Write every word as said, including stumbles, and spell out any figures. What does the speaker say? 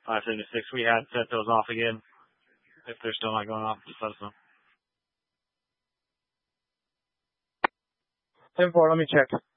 five seventy-six. We had set those off again. If they're still not going off, just let us know. ten four, let me check.